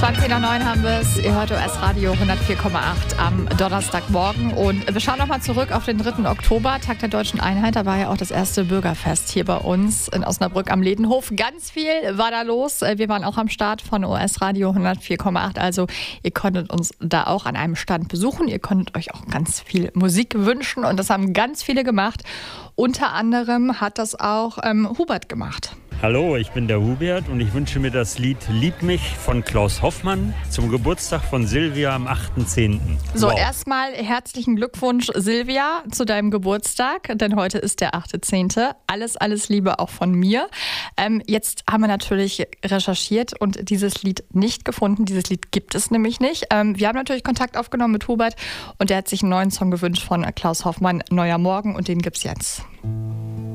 20:09 haben wir es. Ihr hört US Radio 104,8 am Donnerstagmorgen. Und wir schauen nochmal zurück auf den 3. Oktober, Tag der Deutschen Einheit. Da war ja auch das erste Bürgerfest hier bei uns in Osnabrück am Ledenhof. Ganz viel war da los. Wir waren auch am Start von US Radio 104,8. Also ihr konntet uns da auch an einem Stand besuchen. Ihr konntet euch auch ganz viel Musik wünschen. Und das haben ganz viele gemacht. Unter anderem hat das auch Hubert gemacht. Hallo, ich bin der Hubert und ich wünsche mir das Lied Lieb mich von Klaus Hoffmann zum Geburtstag von Silvia am 8.10. So, Erstmal herzlichen Glückwunsch, Silvia, zu deinem Geburtstag, denn heute ist der 8.10. Alles Liebe auch von mir. Jetzt haben wir natürlich recherchiert und dieses Lied nicht gefunden. Dieses Lied gibt es nämlich nicht. Wir haben natürlich Kontakt aufgenommen mit Hubert und der hat sich einen neuen Song gewünscht von Klaus Hoffmann, Neuer Morgen, und den gibt's jetzt.